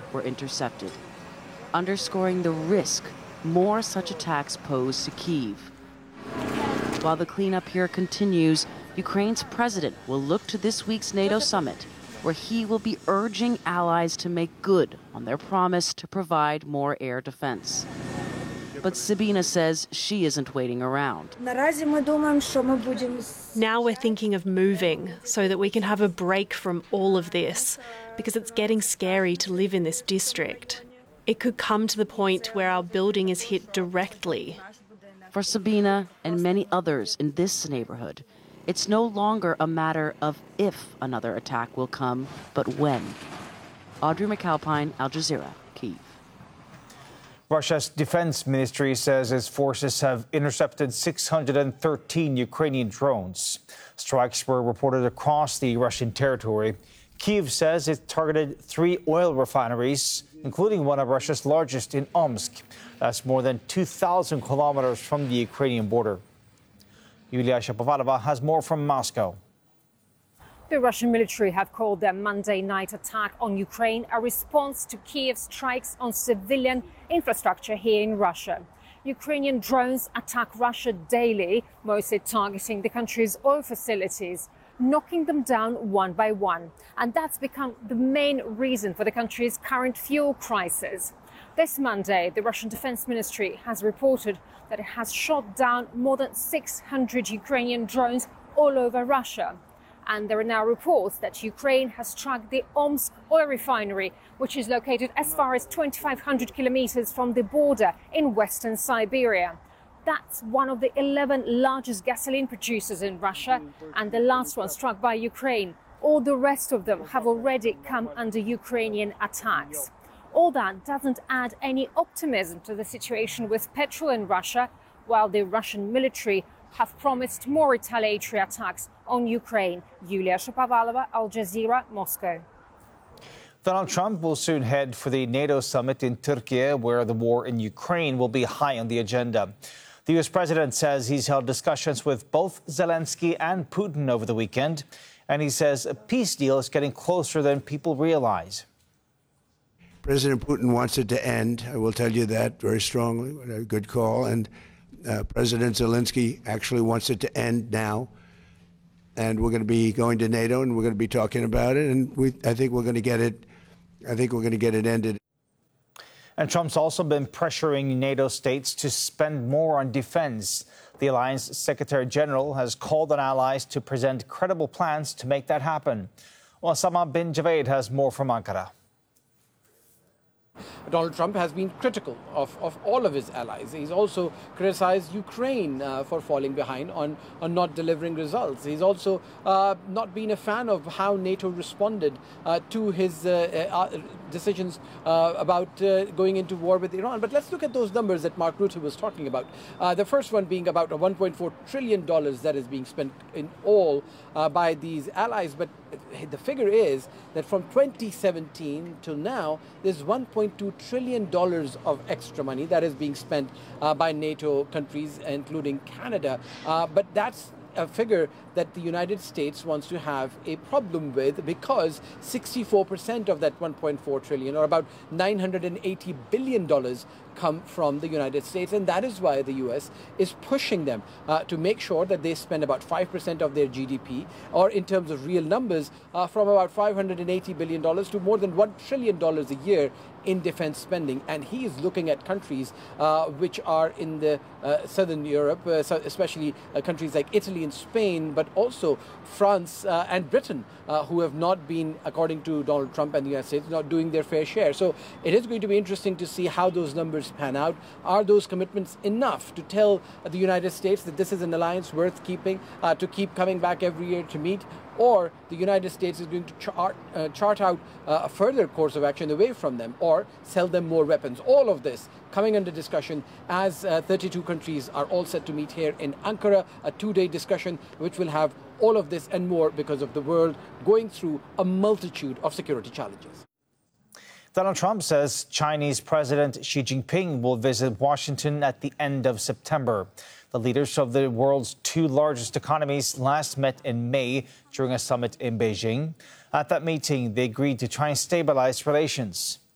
were intercepted, underscoring the risk more such attacks pose to Kyiv. While the cleanup here continues, Ukraine's president will look to this week's NATO summit, where he will be urging allies to make good on their promise to provide more air defense. But Sabina says she isn't waiting around. Now we're thinking of moving so that we can have a break from all of this, because it's getting scary to live in this district. It could come to the point where our building is hit directly. For Sabina and many others in this neighborhood, it's no longer a matter of if another attack will come, but when. Audrey McAlpine, Al Jazeera, Kyiv. Russia's defense ministry says its forces have intercepted 613 Ukrainian drones. Strikes were reported across the Russian territory. Kyiv says it targeted 3 oil refineries, including one of Russia's largest in Omsk. That's more than 2,000 kilometers from the Ukrainian border. Yulia Shapovalova has more from Moscow. The Russian military have called their Monday night attack on Ukraine a response to Kyiv's strikes on civilian infrastructure here in Russia. Ukrainian drones attack Russia daily, mostly targeting the country's oil facilities, knocking them down one by one. And that's become the main reason for the country's current fuel crisis. This Monday, the Russian Defense Ministry has reported that it has shot down more than 600 Ukrainian drones all over Russia. And there are now reports that Ukraine has struck the Omsk oil refinery, which is located as far as 2,500 kilometers from the border in western Siberia. That's one of the 11 largest gasoline producers in Russia, and the last one struck by Ukraine. All the rest of them have already come under Ukrainian attacks. All that doesn't add any optimism to the situation with petrol in Russia, while the Russian military have promised more retaliatory attacks on Ukraine. Yulia Shapovalova, Al Jazeera, Moscow. Donald Trump will soon head for the NATO summit in Turkey, where the war in Ukraine will be high on the agenda. The U.S. president says he's held discussions with both Zelensky and Putin over the weekend, and he says a peace deal is getting closer than people realize. President Putin wants it to end. I will tell you that very strongly. A good call. And President Zelensky actually wants it to end now. And we're going to be going to NATO, and we're going to be talking about it. And I think we're going to get it. I think we're going to get it ended. And Trump's also been pressuring NATO states to spend more on defense. The alliance secretary general has called on allies to present credible plans to make that happen. Osama bin Javed has more from Ankara. Donald Trump has been critical of all of his allies. He's also criticized Ukraine for falling behind on not delivering results. He's also not been a fan of how NATO responded to his decisions about going into war with Iran. But let's look at those numbers that Mark Rutte was talking about. The first one being about $1.4 trillion that is being spent in all by these allies. But the figure is that from 2017 till now, there's $1.2 trillion of extra money that is being spent by NATO countries, including Canada. But that's a figure that the United States wants to have a problem with, because 64% of that 1.4 trillion, or about $980 billion, come from the United States. And that is why the U.S. is pushing them to make sure that they spend about 5% of their GDP, or in terms of real numbers, from about $580 billion to more than $1 trillion a year in defense spending. And he is looking at countries which are in the southern Europe, especially countries like Italy and Spain, but also France and Britain, who have not been, according to Donald Trump and the United States, not doing their fair share. So it is going to be interesting to see how those numbers pan out. Are those commitments enough to tell the United States that this is an alliance worth keeping, to keep coming back every year to meet? Or the United States is going to chart out a further course of action away from them, or sell them more weapons. All of this coming under discussion as 32 countries are all set to meet here in Ankara, a 2-day discussion which will have all of this and more, because of the world going through a multitude of security challenges. Donald Trump says Chinese President Xi Jinping will visit Washington at the end of September. The leaders of the world's 2 largest economies last met in May during a summit in Beijing. At that meeting, they agreed to try and stabilize relations.